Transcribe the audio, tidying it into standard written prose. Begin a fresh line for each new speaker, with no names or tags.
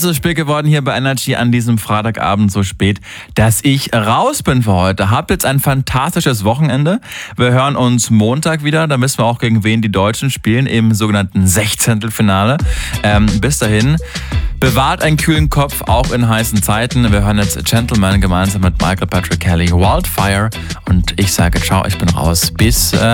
so spät geworden hier bei Energy an diesem Freitagabend, so spät, dass ich raus bin für heute. Habt jetzt ein fantastisches Wochenende. Wir hören uns Montag wieder. Da wissen wir auch, gegen wen die Deutschen spielen, im sogenannten Sechzehntelfinale. Bis dahin, bewahrt einen kühlen Kopf, auch in heißen Zeiten. Wir hören jetzt Gentleman gemeinsam mit Michael Patrick Kelly, Wildfire. Und ich sage ciao, ich bin raus. Bis